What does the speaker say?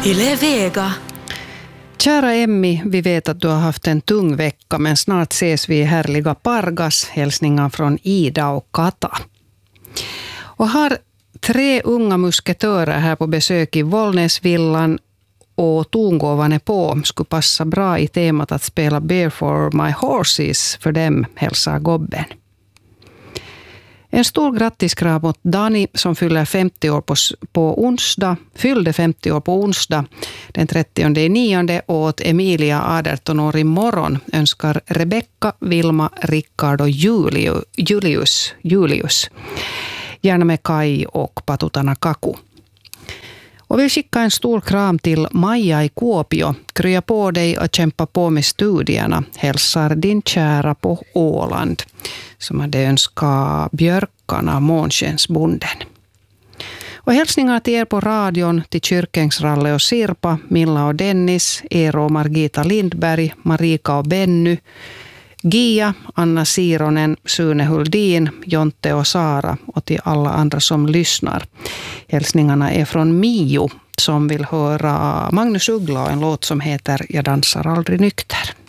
Yle Vega. Kära Emmy, vi vet att du har haft en tung vecka, men snart ses vi i härliga Pargas. Hälsningar från Ida och Kata. Och har 3 unga musketörer här på besök i Vollnäsvillan, och tongåvan är på. Skulle passa bra i temat att spela Bear for my horses för dem, hälsar Gobben. En stor grattiskrav mot Dani som fyllde 50 år på onsdag den 30/9, och åt Emilia 18 år imorgon önskar Rebecca, Vilma, Rickard och Julius. Gärna med Kai och Patutana Kaku. Och vill skicka en stor kram till Maja i Kuopio. Krya på dig och kämpa på med studierna. Hälsar din kära på Åland, som hade önskat Björkarna, Månskensbonden. Och hälsningar till er på radion, till Kyrkängsralle och Sirpa, Milla och Dennis, Eero och Margita Lindberg, Marika och Benny, Gia, Anna Sironen, Sune Huldin, Jonte och Sara, och till alla andra som lyssnar. Hälsningarna är från Mio som vill höra Magnus Uggla och en låt som heter Jag dansar aldrig nykter.